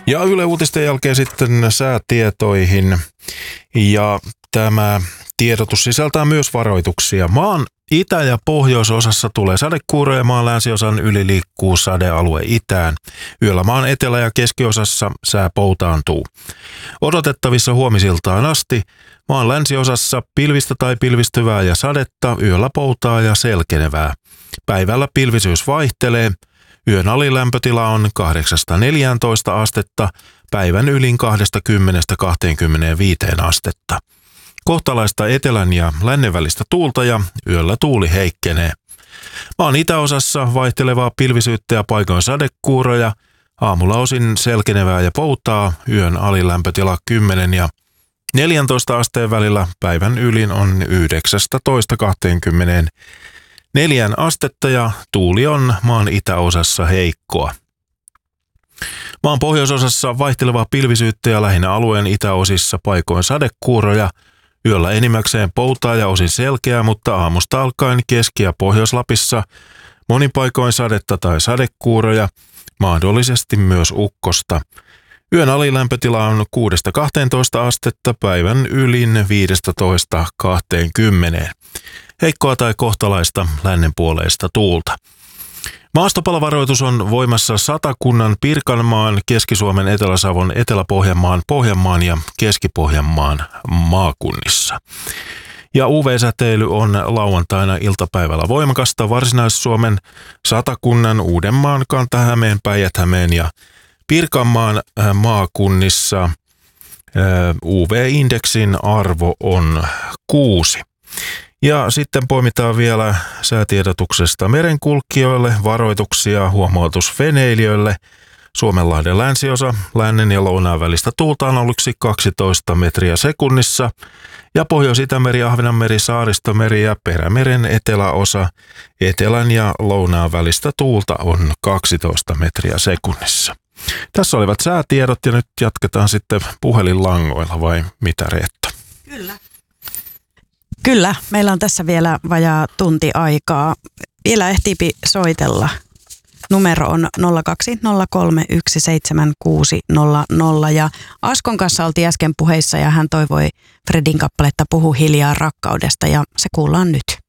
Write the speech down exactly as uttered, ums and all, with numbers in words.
Ja Yle Uutisten jälkeen sitten säätietoihin. Ja tämä tiedotus sisältää myös varoituksia. Maan itä- ja pohjoisosassa tulee sadekuuroja, maan länsiosan yli liikkuu sadealue itään. Yöllä maan etelä- ja keskiosassa sää poutaantuu. Odotettavissa huomisiltaan asti maan länsiosassa pilvistä tai pilvistyvää ja sadetta, yöllä poutaa ja selkenevää. Päivällä pilvisyys vaihtelee. Yön alilämpötila on kahdeksasta neljääntoista astetta, päivän ylin kaksikymmentä kaksikymmentäviisi astetta. Kohtalaista etelän ja lännen välistä tuulta ja yöllä tuuli heikkenee. Maan itäosassa vaihtelevaa pilvisyyttä ja paikoin sadekuuroja, aamulla osin selkenevää ja poutaa, yön alilämpötila kymmenen ja neljäntoista asteen välillä, päivän ylin on yhdeksäntoista kaksikymmentäneljä astetta ja tuuli on maan itäosassa heikkoa. Maan pohjoisosassa vaihtelevaa pilvisyyttä ja lähinnä alueen itäosissa paikoin sadekuuroja, yöllä enimmäkseen poutaa ja osin selkeää, mutta aamusta alkaen Keski- ja Pohjois-Lapissa monin paikoin sadetta tai sadekuuroja, mahdollisesti myös ukkosta. Yön alilämpötila on kuudesta kahteentoista astetta, päivän ylin viidestätoista kaksikymmentä. Heikkoa tai kohtalaista lännenpuoleista tuulta. Maastopalovaroitus on voimassa Satakunnan, Pirkanmaan, Keski-Suomen, Etelä-Savon, Etelä-Pohjanmaan, Pohjanmaan ja Keski-Pohjanmaan maakunnissa. Ja U V-säteily on lauantaina iltapäivällä voimakasta Varsinais-Suomen, Satakunnan, Uudenmaan, Kanta-Hämeen, Päijät-Hämeen ja Pirkanmaan maakunnissa. U V-indeksin arvo on kuusi. Ja sitten poimitaan vielä säätiedotuksesta merenkulkijoille, varoituksia, huomautus veneilijöille. Suomenlahden länsiosa, lännen ja lounaan välistä tuulta on aluksi kaksitoista metriä sekunnissa. Ja Pohjois-Itämeri, Ahvenanmeri, Saaristomeri ja Perämeren eteläosa, etelän ja lounaan välistä tuulta on kaksitoista metriä sekunnissa. Tässä olivat säätiedot ja nyt jatketaan sitten puhelinlangoilla, vai mitä, Reetta? Kyllä. Kyllä, meillä on tässä vielä vajaa tunti aikaa. Vielä ehtiipi soitella. Numero on nolla kaksi nolla kolme yksi seitsemän kuusi nolla nolla ja Askon kanssa oltiin äsken puheissa ja hän toivoi Fredin kappaletta Puhu hiljaa rakkaudesta ja se kuullaan nyt.